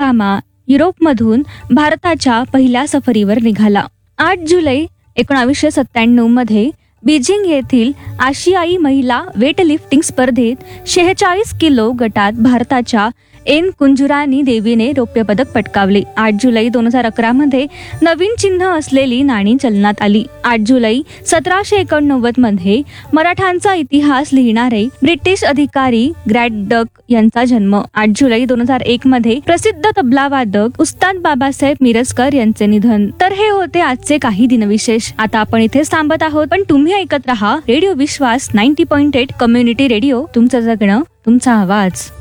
Gamma युरोपमधून भारताच्या पहिल्या सफरीवर निघाला. 8 जुलै 1997 मध्ये बीजिंग येथील आशियाई महिला वेटलिफ्टिंग स्पर्धेत 46 किलो गटात भारताच्या एन कुंजुरानी देवीने रौप्य पदक पटकावले. 8 जुलै 2011 मध्ये नवीन चिन्ह असलेली नाणी चलनात आली. 8 जुलै 1789 मध्ये मराठांचा इतिहास लिहिणारे ब्रिटिश अधिकारी ग्रॅडडक यांचा जन्म. 8 जुलै 2001 मध्ये प्रसिद्ध तबलावादक उस्ताद बाबासाहेब मिरजकर यांचे निधन. तर हे होते आजचे काही दिनविशेष. आता आपण इथेच थांबत आहोत, पण तुम्ही ऐकत रहा रेडिओ विश्वास 90.8 कम्युनिटी रेडिओ. तुमचं जगणं, तुमचा आवाज.